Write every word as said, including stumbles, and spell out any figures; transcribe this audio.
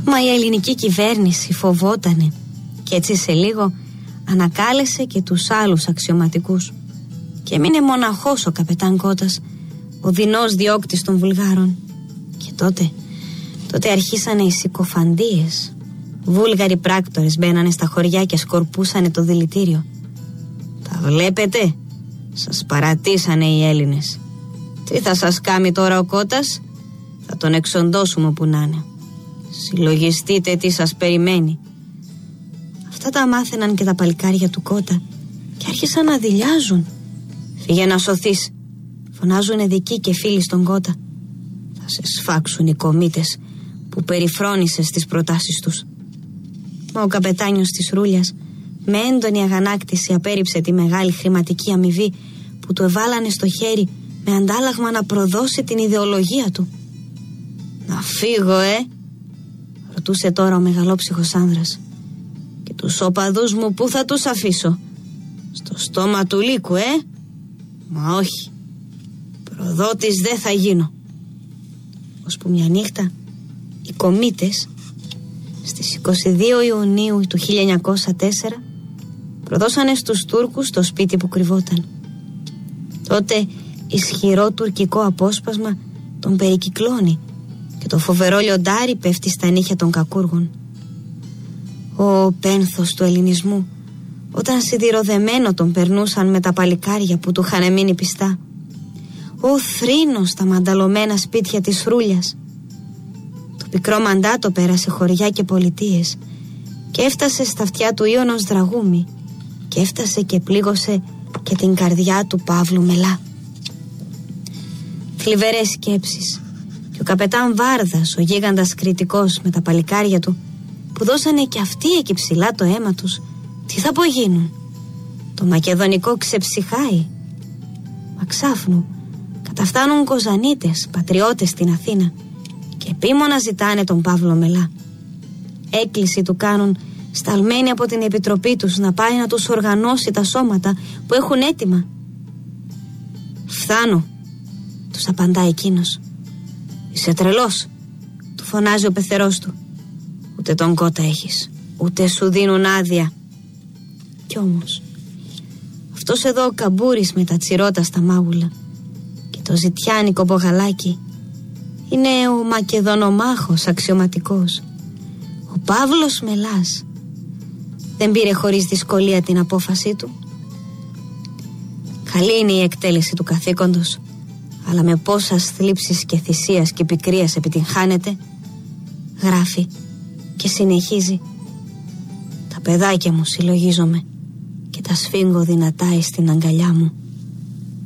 Μα η ελληνική κυβέρνηση φοβότανε και έτσι σε λίγο ανακάλεσε και τους άλλους αξιωματικούς και μείνε μοναχός ο καπετάν Κώτας, ο δεινός διώκτης των Βουλγάρων. Και τότε, τότε αρχίσανε οι συκοφαντίες. Βούλγαροι πράκτορες μπαίνανε στα χωριά και σκορπούσανε το δηλητήριο. Τα βλέπετε, σας παρατήσανε οι Έλληνες. Τι θα σας κάνει τώρα ο Κώτας? Θα τον εξοντώσουμε όπου να είναι. Συλλογιστείτε τι σας περιμένει. Αυτά τα μάθαιναν και τα παλικάρια του Κώτα και άρχισαν να δειλιάζουν. Φύγε να σωθείς, φωνάζουν ειδικοί και φίλοι στον Κώτα. Θα σε σφάξουν οι κομίτες που περιφρόνησες τις προτάσεις τους. Μα ο καπετάνιος της Ρούλιας με έντονη αγανάκτηση απέρριψε τη μεγάλη χρηματική αμοιβή που του εβάλανε στο χέρι με αντάλλαγμα να προδώσει την ιδεολογία του. Να φύγω, ε! Ρωτούσε τώρα ο μεγαλόψυχος άνδρας. Και τους οπαδούς μου πού θα τους αφήσω? Στο στόμα του λύκου, ε! Μα όχι, προδότης δεν θα γίνω. Ώσπου μια νύχτα οι κομίτες στις είκοσι δύο Ιουνίου του χίλια εννιακόσια τέσσερα προδώσανε στους Τούρκους το σπίτι που κρυβόταν. Τότε ισχυρό τουρκικό απόσπασμα τον περικυκλώνει και το φοβερό λιοντάρι πέφτει στα νύχια των κακούργων. Ο πένθος του ελληνισμού, όταν σιδηροδεμένο τον περνούσαν με τα παλικάρια που του είχαν μείνει πιστά. Ο θρήνος στα μανταλωμένα σπίτια της Ρούλιας. Το πικρό μαντάτο πέρασε χωριά και πολιτείες και έφτασε στα αυτιά του Ίωνος Δραγούμη και έφτασε και πλήγωσε και την καρδιά του Παύλου Μελά. Θλιβερές σκέψεις. Και ο καπετάν Βάρδας, ο γίγαντας κριτικός με τα παλικάρια του, που δώσανε και αυτοί εκεί ψηλά το αίμα τους, τι θα απογίνουν? Το μακεδονικό ξεψυχάει. Μα ξάφνου καταφτάνουν κοζανίτες, πατριώτες στην Αθήνα και επίμονα ζητάνε τον Παύλο Μελά. Έκκληση του κάνουν σταλμένοι από την επιτροπή τους να πάει να τους οργανώσει τα σώματα που έχουν έτοιμα. Φθάνω, τους απαντά εκείνος. Είσαι τρελός, του φωνάζει ο πεθερός του. Ούτε τον Κώτα έχεις, ούτε σου δίνουν άδεια. Κι όμως αυτός εδώ ο καμπούρης με τα τσιρώτα στα μάγουλα και το ζητιάνικο μπογαλάκι είναι ο μακεδονομάχος αξιωματικός, ο Παύλος Μελάς. Δεν πήρε χωρίς δυσκολία την απόφασή του. Καλή είναι η εκτέλεση του καθήκοντος, αλλά με πόσας θλίψης και θυσίας και πικρίας επιτυγχάνεται. Γράφει και συνεχίζει. Τα παιδάκια μου συλλογίζομαι και τα σφίγγω δυνατά στην αγκαλιά μου.